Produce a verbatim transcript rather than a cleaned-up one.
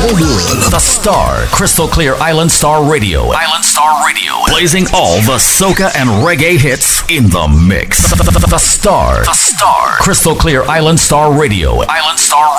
your world. The Star, Crystal Clear Island Star Radio. Island Star Radio. Blazing all the soca and reggae hits in the mix. The, the, the, the Star. The Star. Crystal Clear Island Star Radio. Island Star